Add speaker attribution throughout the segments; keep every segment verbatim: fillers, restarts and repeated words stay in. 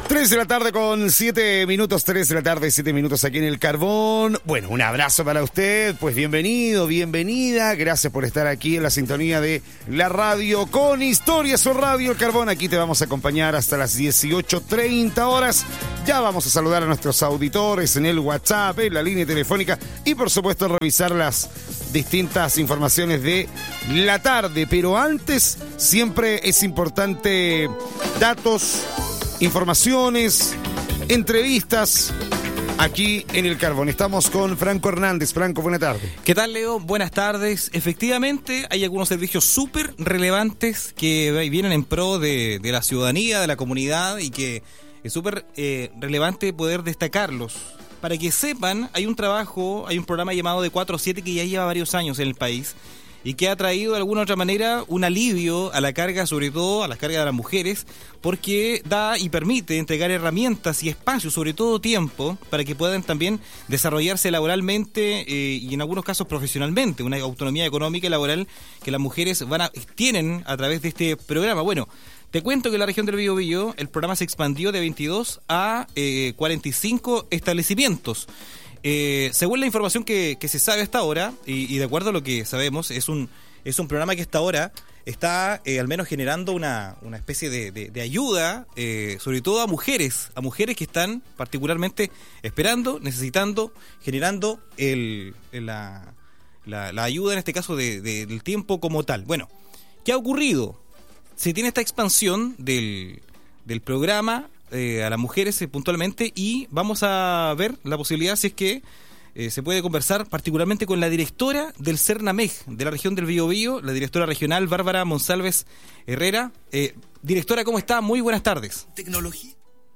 Speaker 1: tres de la tarde con siete minutos, tres de la tarde, siete minutos aquí en El Carbón. Bueno, un abrazo para usted, pues bienvenido, bienvenida. Gracias por estar aquí en la sintonía de la radio con Historias o Radio El Carbón. Aquí te vamos a acompañar hasta las dieciocho treinta horas. Ya vamos a saludar a nuestros auditores en el WhatsApp, en la línea telefónica y por supuesto revisar las distintas informaciones de la tarde. Pero antes siempre es importante datos, informaciones, entrevistas aquí en El Carbón. Estamos con Franco Hernández. Franco, buena tarde.
Speaker 2: ¿Qué tal, Leo? Buenas tardes. Efectivamente, hay algunos servicios súper relevantes que vienen en pro de, de la ciudadanía, de la comunidad, y que es súper eh, relevante poder destacarlos. Para que sepan, hay un trabajo, hay un programa llamado de cuatro a siete que ya lleva varios años en el país y que ha traído de alguna u otra manera un alivio a la carga, sobre todo a la carga de las mujeres, porque da y permite entregar herramientas y espacios, sobre todo tiempo, para que puedan también desarrollarse laboralmente eh, y en algunos casos profesionalmente, una autonomía económica y laboral que las mujeres van a, tienen a través de este programa. Bueno, te cuento que en la región del Biobío el programa se expandió de veintidós a eh, cuarenta y cinco establecimientos. Eh, según la información que, que se sabe hasta ahora, y, y de acuerdo a lo que sabemos, es un es un programa que hasta ahora está eh, al menos generando una, una especie de, de, de ayuda, eh, sobre todo a mujeres, a mujeres que están particularmente esperando, necesitando, generando el, la, la, la ayuda, en este caso, de, de, del tiempo como tal. Bueno, ¿qué ha ocurrido? Se tiene esta expansión del, del programa Eh, a las mujeres eh, puntualmente, y vamos a ver la posibilidad si es que eh, se puede conversar particularmente con la directora del CERNAMEG de la región del Biobío, la directora regional Bárbara Monsalves Herrera. Eh, directora, ¿cómo está? Muy buenas tardes.
Speaker 3: Tecnología.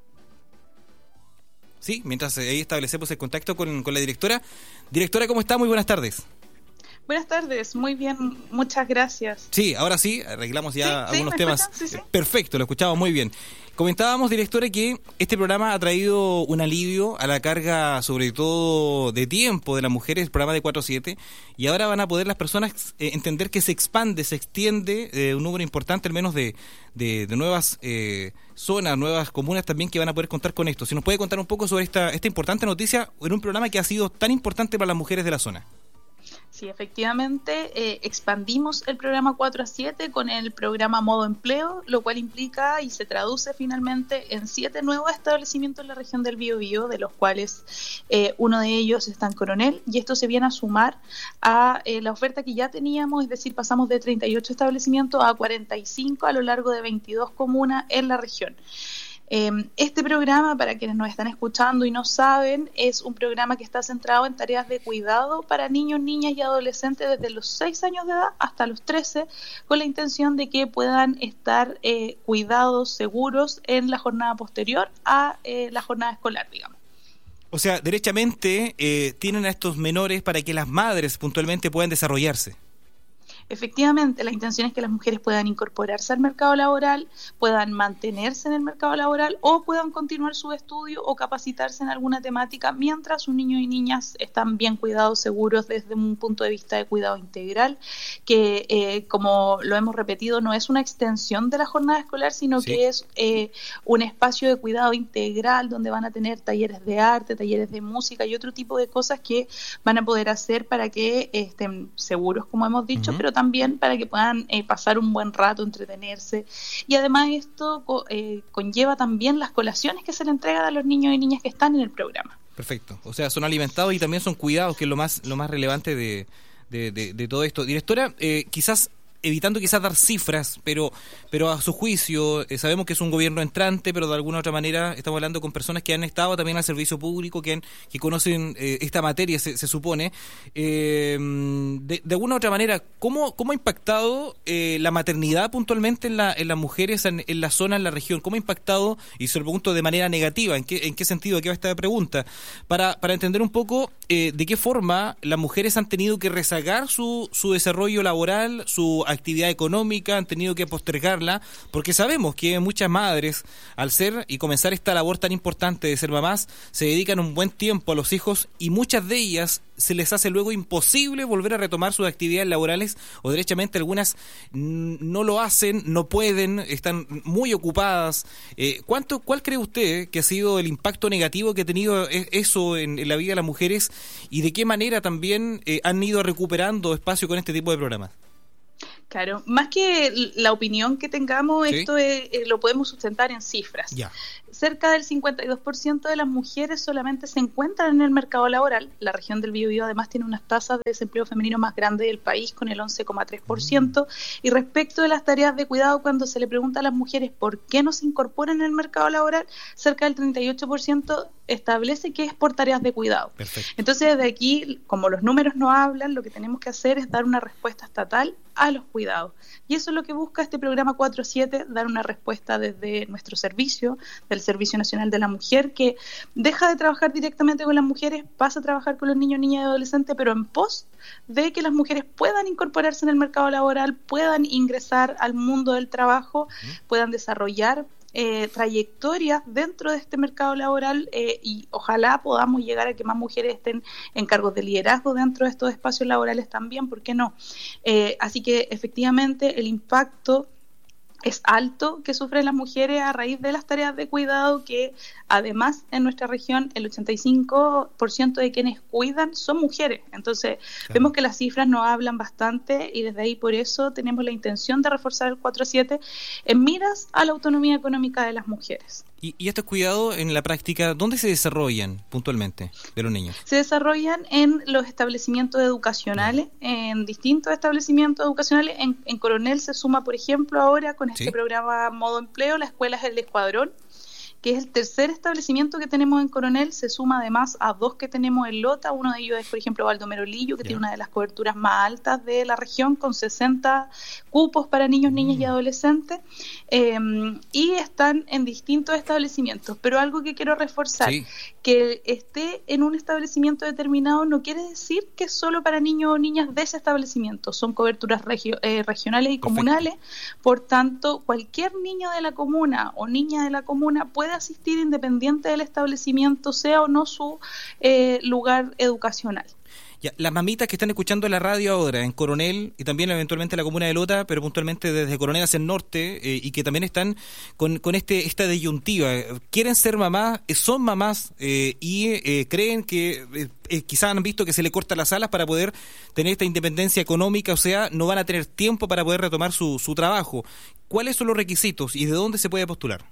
Speaker 2: Sí, mientras eh, ahí establecemos el contacto con, con la directora. Directora, ¿cómo está? Muy buenas tardes.
Speaker 4: Buenas tardes, muy bien, muchas gracias.
Speaker 2: Sí, ahora sí, arreglamos ya
Speaker 4: sí,
Speaker 2: algunos
Speaker 4: sí,
Speaker 2: temas.
Speaker 4: Sí, sí.
Speaker 2: Perfecto, lo escuchamos muy bien. Comentábamos, directora, que este programa ha traído un alivio a la carga, sobre todo de tiempo, de las mujeres, el programa de cuatro a siete, y ahora van a poder las personas eh, entender que se expande, se extiende eh, un número importante, al menos de, de, de nuevas eh, zonas, nuevas comunas también que van a poder contar con esto. Si nos puede contar un poco sobre esta, esta importante noticia en un programa que ha sido tan importante para las mujeres de la zona.
Speaker 4: Sí, efectivamente, eh, expandimos el programa cuatro a siete con el programa Modo Empleo, lo cual implica y se traduce finalmente en siete nuevos establecimientos en la región del Biobío, de los cuales eh, uno de ellos está en Coronel, y esto se viene a sumar a eh, la oferta que ya teníamos, es decir, pasamos de treinta y ocho establecimientos a cuarenta y cinco a lo largo de veintidós comunas en la región. Este programa, para quienes nos están escuchando y no saben, es un programa que está centrado en tareas de cuidado para niños, niñas y adolescentes desde los seis años de edad hasta los trece, con la intención de que puedan estar eh, cuidados seguros en la jornada posterior a eh, la jornada escolar, digamos.
Speaker 2: O sea, derechamente eh, tienen a estos menores para que las madres puntualmente puedan desarrollarse.
Speaker 4: Efectivamente, la intención es que las mujeres puedan incorporarse al mercado laboral, puedan mantenerse en el mercado laboral o puedan continuar su estudio o capacitarse en alguna temática mientras sus niños y niñas están bien cuidados, seguros desde un punto de vista de cuidado integral, que eh, como lo hemos repetido, no es una extensión de la jornada escolar, sino sí. que es eh, un espacio de cuidado integral donde van a tener talleres de arte, talleres de música y otro tipo de cosas que van a poder hacer para que estén seguros, como hemos dicho, uh-huh. pero también para que puedan eh, pasar un buen rato, entretenerse, y además esto eh, conlleva también las colaciones que se le entregan a los niños y niñas que están en el programa.
Speaker 2: Perfecto, o sea, son alimentados y también son cuidados, que es lo más lo más relevante de, de, de, de todo esto. Directora, eh, quizás evitando quizás dar cifras, pero pero a su juicio, eh, sabemos que es un gobierno entrante, pero de alguna u otra manera estamos hablando con personas que han estado también al servicio público, que, han, que conocen eh, esta materia, se, se supone. Eh, de, de alguna u otra manera, ¿cómo, cómo ha impactado eh, la maternidad puntualmente en, la, en las mujeres en, en la zona, en la región? ¿Cómo ha impactado? Y se lo pregunto de manera negativa, ¿en qué, en qué sentido? ¿Qué va esta pregunta? Para, para entender un poco eh, de qué forma las mujeres han tenido que rezagar su, su desarrollo laboral, su actividad económica, han tenido que postergarla, porque sabemos que muchas madres, al ser y comenzar esta labor tan importante de ser mamás, se dedican un buen tiempo a los hijos y muchas de ellas se les hace luego imposible volver a retomar sus actividades laborales, o derechamente algunas no lo hacen, no pueden, están muy ocupadas. Eh, ¿cuánto, ¿Cuál cree usted que ha sido el impacto negativo que ha tenido eso en, en la vida de las mujeres, y de qué manera también eh, han ido recuperando espacio con este tipo de programas?
Speaker 4: Claro, más que la opinión que tengamos, ¿sí? Esto es, eh, lo podemos sustentar en cifras.
Speaker 2: Ya.
Speaker 4: Cerca del cincuenta y dos por ciento de las mujeres solamente se encuentran en el mercado laboral. La región del Biobío además tiene unas tasas de desempleo femenino más grandes del país, con el once coma tres por ciento. Mm. Y respecto de las tareas de cuidado, cuando se le pregunta a las mujeres por qué no se incorporan en el mercado laboral, cerca del treinta y ocho por ciento establece que es por tareas de cuidado.
Speaker 2: Perfecto.
Speaker 4: Entonces, desde aquí, como los números no hablan, lo que tenemos que hacer es dar una respuesta estatal a los cuidados. Y eso es lo que busca este programa cuatro siete, dar una respuesta desde nuestro servicio, del Servicio Nacional de la Mujer, que deja de trabajar directamente con las mujeres, pasa a trabajar con los niños, niñas y adolescentes, pero en pos de que las mujeres puedan incorporarse en el mercado laboral, puedan ingresar al mundo del trabajo, uh-huh. puedan desarrollar Eh, trayectorias dentro de este mercado laboral, eh, y ojalá podamos llegar a que más mujeres estén en cargos de liderazgo dentro de estos espacios laborales también, ¿por qué no? Eh, así que efectivamente el impacto es alto que sufren las mujeres a raíz de las tareas de cuidado, que además en nuestra región el ochenta y cinco por ciento de quienes cuidan son mujeres. Entonces claro. Vemos que las cifras nos hablan bastante, y desde ahí por eso tenemos la intención de reforzar el cuatro siete en miras a la autonomía económica de las mujeres.
Speaker 2: ¿Y, y estos cuidados en la práctica, dónde se desarrollan puntualmente de los niños?
Speaker 4: Se desarrollan en los establecimientos educacionales, yeah. en distintos establecimientos educacionales. En, en Coronel se suma, por ejemplo, ahora con este ¿Sí? programa Modo Empleo, la escuela es el Escuadrón, que es el tercer establecimiento que tenemos en Coronel. Se suma además a dos que tenemos en Lota. Uno de ellos es, por ejemplo, Baldomero Lillo, que yeah. tiene una de las coberturas más altas de la región, con sesenta cupos para niños, niñas mm. y adolescentes, eh, y están en distintos establecimientos. Pero algo que quiero reforzar, sí. que esté en un establecimiento determinado no quiere decir que es solo para niños o niñas de ese establecimiento. Son coberturas regio, eh, regionales y Perfecto. Comunales. Por tanto, cualquier niño de la comuna o niña de la comuna puede asistir independiente del establecimiento, sea o no su eh, lugar educacional.
Speaker 2: Ya, las mamitas que están escuchando la radio ahora en Coronel, y también eventualmente en la comuna de Lota, pero puntualmente desde Coronel hacia el norte, eh, y que también están con, con este esta disyuntiva, quieren ser mamás, son mamás, eh, y eh, creen que eh, eh, quizás han visto que se le cortan las alas para poder tener esta independencia económica, o sea, no van a tener tiempo para poder retomar su, su trabajo. ¿Cuáles son los requisitos y de dónde se puede postular?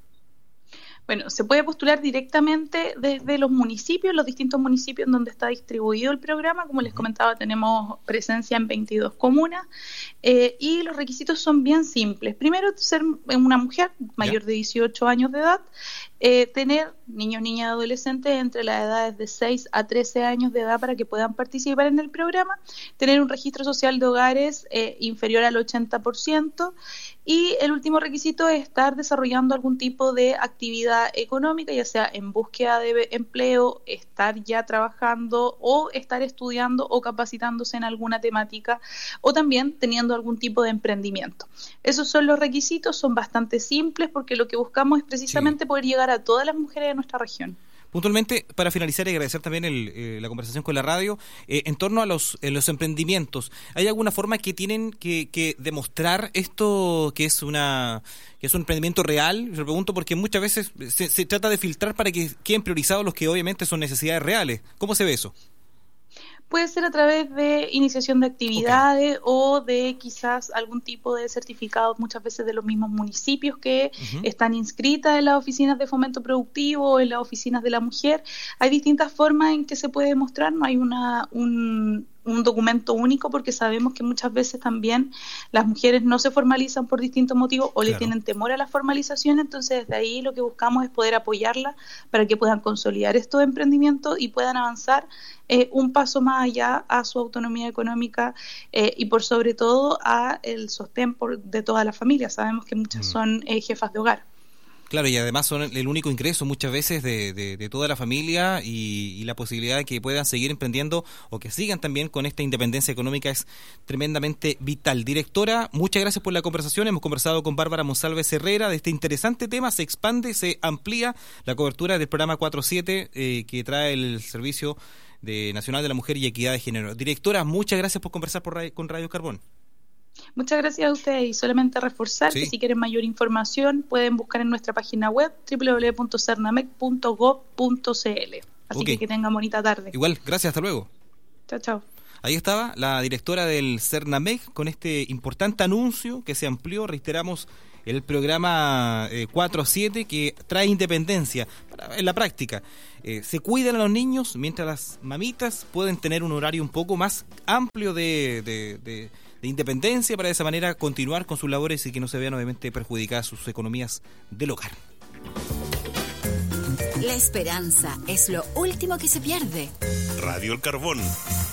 Speaker 4: Bueno, se puede postular directamente desde los municipios, los distintos municipios en donde está distribuido el programa. Como les comentaba, tenemos presencia en veintidós comunas, eh, y los requisitos son bien simples. Primero, ser una mujer mayor de dieciocho años de edad, eh, tener niños, niñas y adolescentes entre las edades de seis a trece años de edad para que puedan participar en el programa, tener un registro social de hogares eh, inferior al ochenta por ciento, y el último requisito es estar desarrollando algún tipo de actividad económica, ya sea en búsqueda de empleo, estar ya trabajando o estar estudiando o capacitándose en alguna temática, o también teniendo algún tipo de emprendimiento. Esos son los requisitos, son bastante simples, porque lo que buscamos es precisamente sí. poder llegar a todas las mujeres de nuestra región.
Speaker 2: Puntualmente, para finalizar y agradecer también el, eh, la conversación con la radio, eh, en torno a los, eh, los emprendimientos, ¿hay alguna forma que tienen que, que demostrar esto que es una que es un emprendimiento real? Se lo pregunto porque muchas veces se, se trata de filtrar para que queden priorizados los que obviamente son necesidades reales. ¿Cómo se ve eso?
Speaker 4: Puede ser a través de iniciación de actividades, okay. o de quizás algún tipo de certificados, muchas veces de los mismos municipios que uh-huh. están inscritas en las oficinas de fomento productivo, en las oficinas de la mujer. Hay distintas formas en que se puede demostrar, no hay una un, un documento único, porque sabemos que muchas veces también las mujeres no se formalizan por distintos motivos o claro. le tienen temor a la formalización. Entonces desde ahí lo que buscamos es poder apoyarla para que puedan consolidar estos emprendimientos y puedan avanzar eh, un paso más allá a su autonomía económica, eh, y por sobre todo a el sostén por, de toda la familia. Sabemos que muchas mm. son eh, jefas de hogar.
Speaker 2: Claro, y además son el único ingreso muchas veces de, de, de toda la familia y, y la posibilidad de que puedan seguir emprendiendo o que sigan también con esta independencia económica es tremendamente vital. Directora, muchas gracias por la conversación. Hemos conversado con Bárbara Monsalves Herrera de este interesante tema. Se expande, se amplía la cobertura del programa cuatro siete eh, que trae el Servicio de Nacional de la Mujer y Equidad de Género. Directora, muchas gracias por conversar por radio, con Radio Carbón.
Speaker 4: Muchas gracias a ustedes y solamente reforzar sí. que si quieren mayor información pueden buscar en nuestra página web doble u doble u doble u punto cernamec punto gob punto c l. Así okay. que que tengan bonita tarde.
Speaker 2: Igual, gracias, hasta luego.
Speaker 4: Chao, chao.
Speaker 2: Ahí estaba la directora del Cernamec con este importante anuncio que se amplió, reiteramos, el programa eh, cuatro siete que trae independencia para, en la práctica. Eh, se cuidan a los niños mientras las mamitas pueden tener un horario un poco más amplio de... de, de de independencia para de esa manera continuar con sus labores y que no se vean obviamente perjudicadas sus economías del hogar.
Speaker 3: La esperanza es lo último que se pierde.
Speaker 5: Radio El Carbón.